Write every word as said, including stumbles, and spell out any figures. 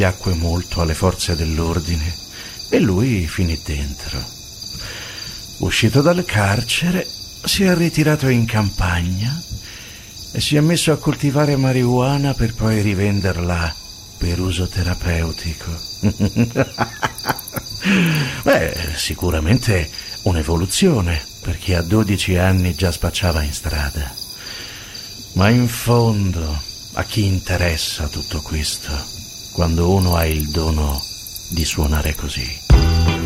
piacque molto alle forze dell'ordine e lui finì dentro. Uscito dal carcere, si è ritirato in campagna e si è messo a coltivare marijuana per poi rivenderla per uso terapeutico. Beh, sicuramente un'evoluzione per chi a dodici anni già spacciava in strada. Ma in fondo, a chi interessa tutto questo, quando uno ha il dono di suonare così?